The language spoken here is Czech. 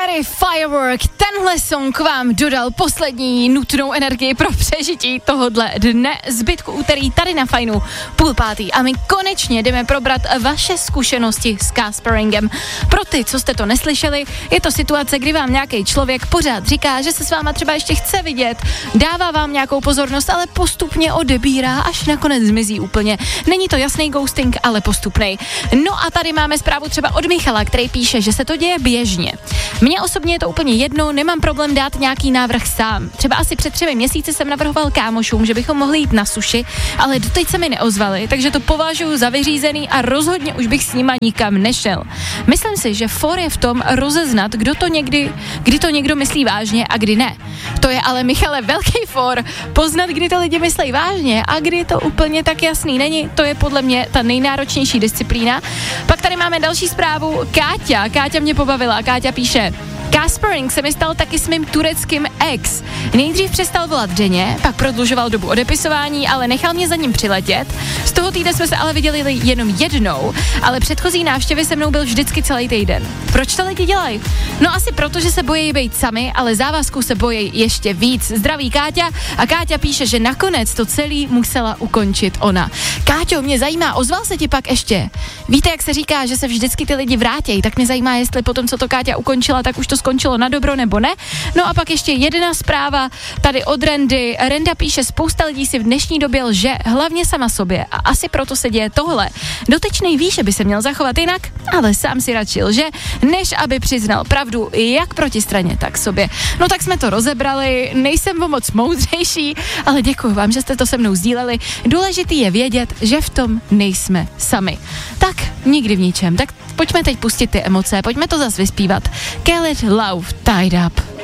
Tady Firework, tenhle song vám dodal poslední nutnou energii pro přežití tohodle dne, zbytku úterý tady na Fajnu 4:30 a my konečně jdeme probrat vaše zkušenosti s Casperingem. Pro ty, co jste to neslyšeli, je to situace, kdy vám nějaký člověk pořád říká, že se s váma třeba ještě chce vidět, dává vám nějakou pozornost, ale postupně odebírá, až nakonec zmizí úplně. Není to jasný ghosting, ale postupnej. No a tady máme zprávu třeba od Michala, který píše, že se to děje běžně. Mně osobně je to úplně jedno, nemám problém dát nějaký návrh sám. Třeba asi před 3 měsíci jsem navrhoval kámošům, že bychom mohli jít na sushi, ale doteď se mi neozvali, takže to považuji za vyřízený a rozhodně už bych s nima nikam nešel. Myslím si, že for je v tom rozeznat, kdy to někdo myslí vážně a kdy ne. To je ale, Michale, velký for, poznat, kdy to lidi myslí vážně a kdy to úplně tak jasný není. To je podle mě ta nejnáročnější disciplína. Pak tady máme další zprávu. Káťa mě pobavila. Káťa píše: Caspering se mi stal taky s mým tureckým ex. Nejdřív přestal volat denně, pak prodlužoval dobu odepisování, ale nechal mě za ním přiletět. Z toho týdne jsme se ale viděli jenom jednou, ale předchozí návštěvy se mnou byl vždycky celý týden. Proč to lidi dělají? No asi proto, že se bojí být sami, ale závazků se bojí ještě víc. Zdraví Káťa a Káťa píše, že nakonec to celý musela ukončit ona. Káťo, mě zajímá, ozval se ti pak ještě? Víte, jak se říká, že se vždycky ty lidi vrátějí, tak mě zajímá, jestli potom, co to Káťa ukončila, tak už to skončilo na dobro nebo ne. No a pak ještě jedna zpráva tady od Rendy. Renda píše, spousta lidí si v dnešní době lže, hlavně sama sobě, a asi proto se děje tohle. Dotyčnej ví, že by se měl zachovat jinak, ale sám si radši lže, než aby přiznal pravdu jak proti straně, tak sobě. No tak jsme to rozebrali, nejsem o moc moudřejší, ale děkuji vám, že jste to se mnou sdíleli. Důležitý je vědět, že v tom nejsme sami. Tak nikdy v ničem. Tak pojďme teď pustit ty emoce, pojďme to zas vyspívat. Khaled Love Tied Up.